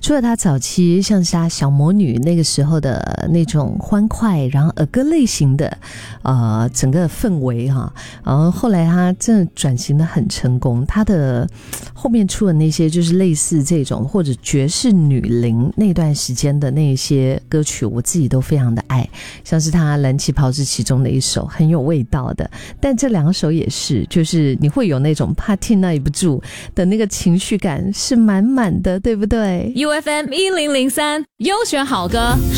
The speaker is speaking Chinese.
除了他早期像是他小魔女那个时候的那种欢快，然后儿歌类型的整个氛围然后后来他真的转型的很成功，他的后面出的那些就是类似这种或者爵士女伶那段时间的那些歌曲，我自己都非常的爱，像是他蓝旗袍是其中的一首很有味道的，但这2首也是就是你会有那种怕听耐不住的那个情绪感是满满的，对不对？ UFM 1003优选好歌